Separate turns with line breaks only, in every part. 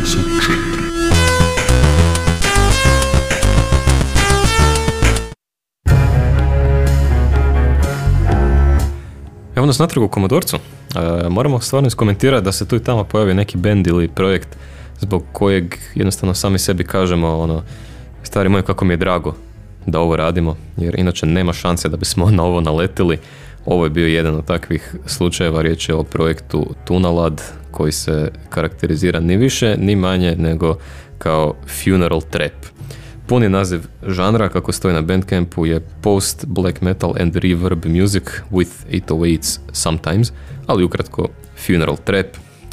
Evo nas natrag u Komodorcu. Moramo stvarno iskomentirati da se tu i tamo pojavi neki bend ili projekt zbog kojeg jednostavno sami sebi kažemo stari moj, kako mi je drago da ovo radimo, jer inače nema šanse da bismo na ovo naletili. Ovo je bio jedan od takvih slučajeva. Riječ je o projektu Tunalad koji se karakterizira ni više ni manje nego kao funeral trap. Puni naziv žanra, kako stoji na Bandcampu, je post black metal and reverb music with 808s sometimes, ali ukratko funeral trap.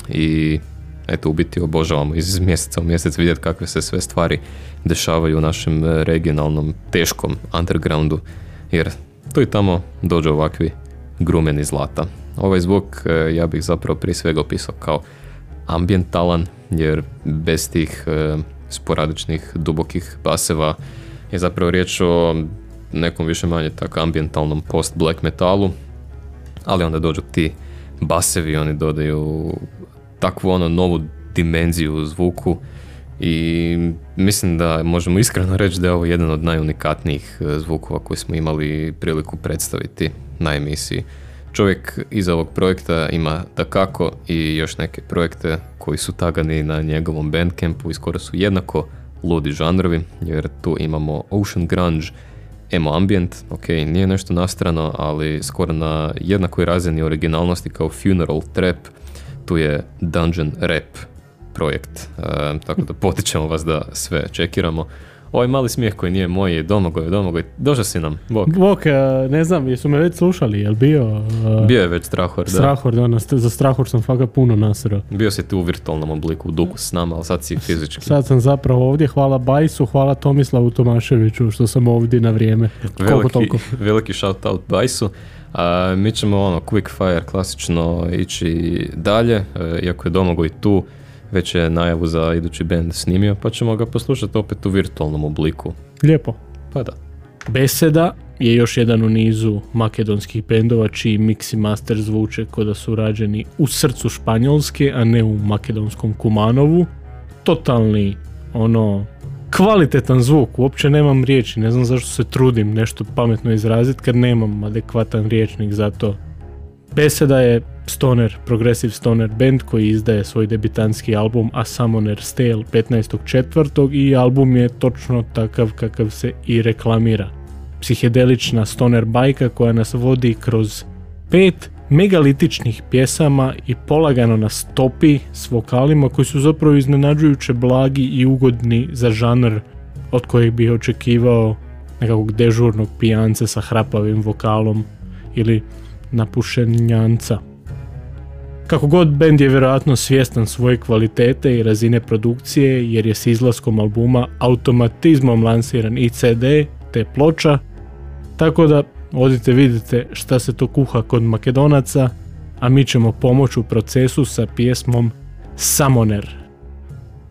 I eto, u biti obožavamo iz mjeseca u mjesec vidjeti kakve se sve stvari dešavaju u našem regionalnom teškom undergroundu, jer tu i tamo dođu ovakvi grumeni zlata. Ovaj zvuk ja bih zapravo prije svega opisao kao ambijentalan, jer bez tih sporadičnih, dubokih baseva je zapravo riječ o nekom više manje tako ambijentalnom post-black metalu, ali onda dođu ti basevi, oni dodaju takvu novu dimenziju u zvuku i mislim da možemo iskreno reći da je ovo jedan od najunikatnijih zvukova koji smo imali priliku predstaviti na emisiji. Čovjek iza ovog projekta ima dakako i još neke projekte koji su tagani na njegovom Bandcampu i skoro su jednako ludi žanrovi, jer tu imamo Ocean Grunge, emo ambient, ok, nije nešto nastrano, ali skoro na jednakoj razini originalnosti kao Funeral Trap. Tu je Dungeon Rap projekt, tako da potičemo vas da sve čekiramo. Ovaj mali smijeh koji nije moj je Domagoj, došao si nam, Bok.
Bok, ne znam, jesu me već slušali, jel bio?
Bio je već Strahor, da.
Strahor, da, za Strahor sam fakat puno nasrao.
Bio si tu u virtualnom obliku, u duhu s nama, ali sad si fizički.
Sad sam zapravo ovdje, hvala Bajsu, hvala Tomislavu Tomaševiću što sam ovdje na vrijeme.
Veliki shout out Bajsu. Mi ćemo quick fire klasično ići dalje, iako je Domagoj tu, već je najavu za idući band snimio, pa ćemo ga poslušati opet u virtualnom obliku.
Lijepo.
Pa da.
Beseda je još jedan u nizu makedonskih bendova čiji mix i master zvuče kao da su rađeni u srcu Španjolske, a ne u makedonskom Kumanovu. Totalni, kvalitetan zvuk, uopće nemam riječi, ne znam zašto se trudim nešto pametno izraziti kad nemam adekvatan riječnik za to. Beseda je progressive stoner band koji izdaje svoj debitanski album A Summoner's Tale 15.4. i album je točno takav kakav se i reklamira. Psihedelična stoner bajka koja nas vodi kroz 5 megalitičnih pjesama i polagano nas topi s vokalima koji su zapravo iznenađujuće blagi i ugodni za žanr od kojeg bih očekivao nekakvog dežurnog pijanca sa hrapavim vokalom ili napušenjanca. Kako god, bend je vjerojatno svjestan svoje kvalitete i razine produkcije jer je s izlaskom albuma automatizmom lansiran i CD te ploča, tako da odite vidite šta se to kuha kod Makedonaca, a mi ćemo pomoći u procesu sa pjesmom Summoner.